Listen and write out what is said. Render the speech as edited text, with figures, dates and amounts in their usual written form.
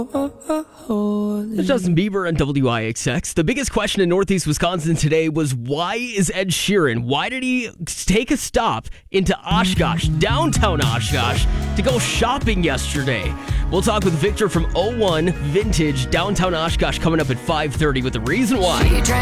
It's Justin Bieber on WIXX. The biggest question in Northeast Wisconsin today was, why is Ed Sheeran? Why did he take a stop into Oshkosh, downtown Oshkosh, to go shopping yesterday? We'll talk with Victor from 01 Vintage, downtown Oshkosh, coming up at 5:30 with the reason why.